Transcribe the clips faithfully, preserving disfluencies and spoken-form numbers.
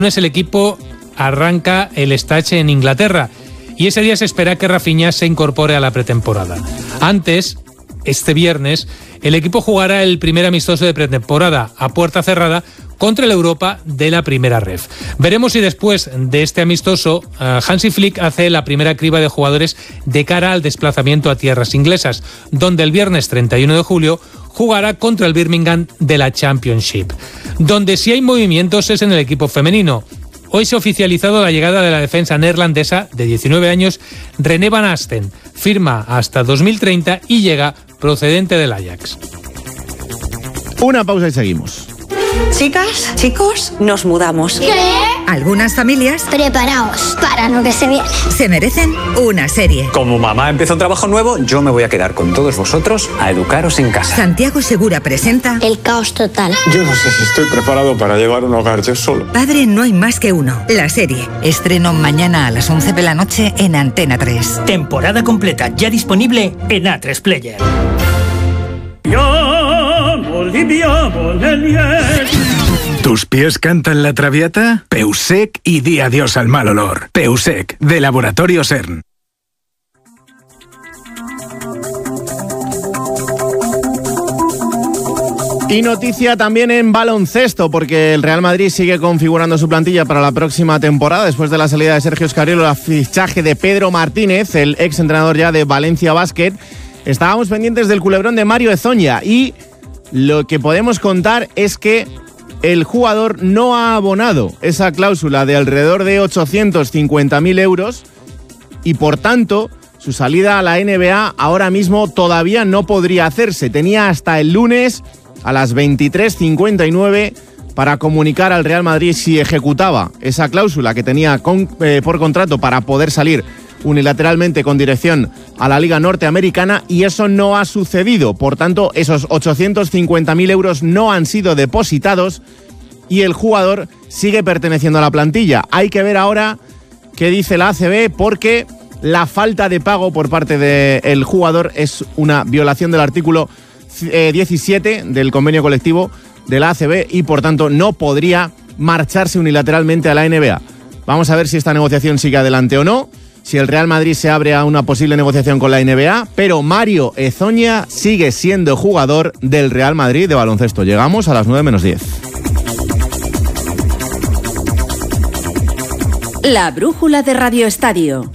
el equipo arranca el Estache en Inglaterra y ese día se espera que Rafinha se incorpore a la pretemporada. Antes, este viernes, el equipo jugará el primer amistoso de pretemporada a puerta cerrada contra el Europa de la primera ref. Veremos si después de este amistoso uh, Hansi Flick hace la primera criba de jugadores de cara al desplazamiento a tierras inglesas, donde el viernes treinta y uno de julio jugará contra el Birmingham de la Championship. Donde sí hay movimientos es en el equipo femenino. Hoy se ha oficializado la llegada de la defensa neerlandesa de diecinueve años, René van Asten. Firma hasta dos mil treinta y llega procedente del Ajax. Una pausa y seguimos. Chicas, chicos, nos mudamos. ¿Qué? Algunas familias, preparaos para lo que se viene. Se merecen una serie. Como mamá empieza un trabajo nuevo, yo me voy a quedar con todos vosotros a educaros en casa. Santiago Segura presenta El caos total. Yo no sé si estoy preparado para llevar un hogar yo solo. Padre no hay más que uno, la serie. Estreno mañana a las once de la noche en Antena tres. Temporada completa ya disponible en A tres Player. ¿Tus pies cantan la traviata? Peusec y di adiós al mal olor. Peusec, de Laboratorio CERN. Y noticia también en baloncesto, porque el Real Madrid sigue configurando su plantilla para la próxima temporada, después de la salida de Sergio Escariolo, el fichaje de Pedro Martínez, el ex entrenador ya de Valencia Basket. Estábamos pendientes del culebrón de Mario Ezoña y lo que podemos contar es que el jugador no ha abonado esa cláusula de alrededor de ochocientos cincuenta mil euros y por tanto su salida a la N B A ahora mismo todavía no podría hacerse. Tenía hasta el lunes a las veintitrés cincuenta y nueve para comunicar al Real Madrid si ejecutaba esa cláusula que tenía con, eh, por contrato para poder salir unilateralmente con dirección a la Liga Norteamericana, y eso no ha sucedido. Por tanto, esos ochocientos cincuenta mil euros no han sido depositados y el jugador sigue perteneciendo a la plantilla. Hay que ver ahora qué dice la A C B, porque la falta de pago por parte del jugador es una violación del artículo diecisiete del convenio colectivo de la A C B y por tanto no podría marcharse unilateralmente a la N B A. Vamos a ver si esta negociación sigue adelante o no, si el Real Madrid se abre a una posible negociación con la N B A, pero Mario Ezoña sigue siendo jugador del Real Madrid de baloncesto. Llegamos a las nueve menos diez. La brújula de Radio Estadio.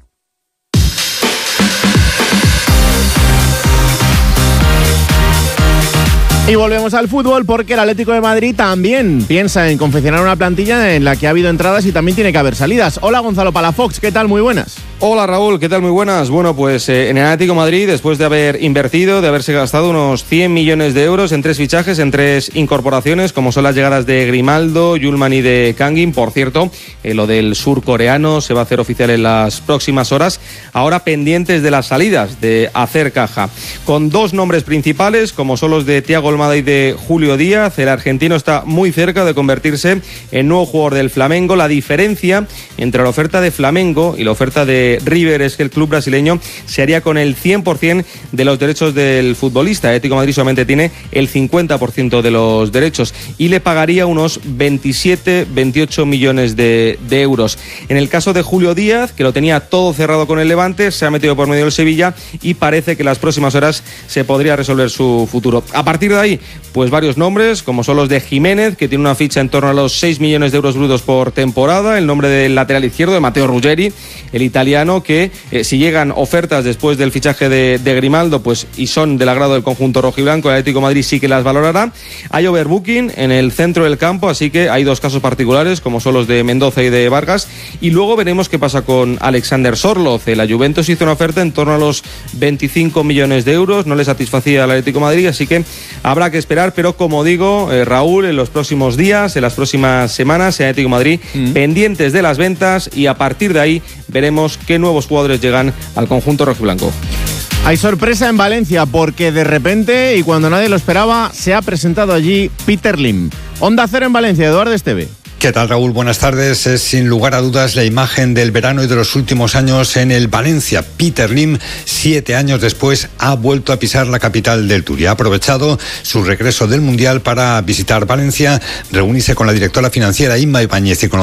Y volvemos al fútbol, porque el Atlético de Madrid también piensa en confeccionar una plantilla en la que ha habido entradas y también tiene que haber salidas. Hola Gonzalo Palafox, ¿qué tal? Muy buenas. Hola Raúl, ¿qué tal? Muy buenas. Bueno, pues eh, en el Atlético de Madrid, después de haber invertido, de haberse gastado unos cien millones de euros en tres fichajes, en tres incorporaciones, como son las llegadas de Grimaldo, Yulman y de Kangin. Por cierto, eh, lo del surcoreano se va a hacer oficial en las próximas horas. Ahora pendientes de las salidas, de hacer caja. Con dos nombres principales, como son los de Thiago Almada y de Julio Díaz. El argentino está muy cerca de convertirse en nuevo jugador del Flamengo. La diferencia entre la oferta de Flamengo y la oferta de River es que el club brasileño se haría con el cien por ciento de los derechos del futbolista. Atlético de Madrid solamente tiene el cincuenta por ciento de los derechos y le pagaría unos veintisiete, veintiocho millones de, de euros. En el caso de Julio Díaz, que lo tenía todo cerrado con el Levante, se ha metido por medio del Sevilla y parece que en las próximas horas se podría resolver su futuro. A partir de ahí, pues varios nombres, como son los de Jiménez, que tiene una ficha en torno a los seis millones de euros brutos por temporada, el nombre del lateral izquierdo de Matteo Ruggeri, el italiano, que eh, si llegan ofertas después del fichaje de, de Grimaldo, pues y son del agrado del conjunto rojiblanco, el Atlético de Madrid sí que las valorará. Hay overbooking en el centro del campo, así que hay dos casos particulares, como son los de Mendoza y de Vargas, y luego veremos qué pasa con Alexander Sorloz. La Juventus hizo una oferta en torno a los veinticinco millones de euros, no le satisfacía al Atlético de Madrid, así que habrá que esperar, pero como digo, eh, Raúl, en los próximos días, en las próximas semanas, en Atlético de Madrid, mm. pendientes de las ventas, y a partir de ahí veremos qué nuevos jugadores llegan al conjunto rojiblanco. Hay sorpresa en Valencia, porque de repente, y cuando nadie lo esperaba, se ha presentado allí Peter Lim. Onda Cero en Valencia, Eduardo Esteve. ¿Qué tal, Raúl? Buenas tardes. Es sin lugar a dudas la imagen del verano y de los últimos años en el Valencia. Peter Lim, siete años después, ha vuelto a pisar la capital del Tour y ha aprovechado su regreso del Mundial para visitar Valencia, reunirse con la directora financiera Inma Ibáñez y con